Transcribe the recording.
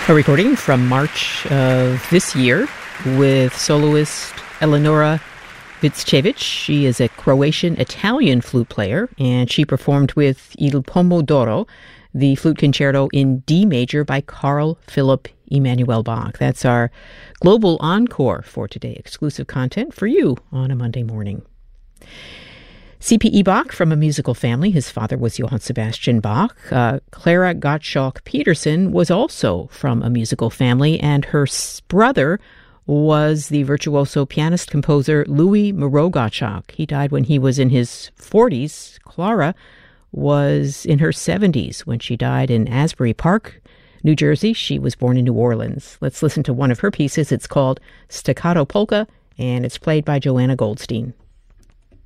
A recording from March of this year with soloist Eleonora Vicevich. She is a Croatian-Italian flute player, and she performed with Il Pomodoro, the flute concerto in D major by Carl Philipp Emanuel Bach. That's our global encore for today. Exclusive content for you on a Monday morning. C.P.E. Bach from a musical family. His father was Johann Sebastian Bach. Clara Gottschalk Peterson was also from a musical family, and her brother was the virtuoso pianist-composer Louis Moreau Gottschalk. He died when he was in his 40s. Clara was in her 70s when she died in Asbury Park, New Jersey. She was born in New Orleans. Let's listen to one of her pieces. It's called Staccato Polka, and it's played by Joanna Goldstein.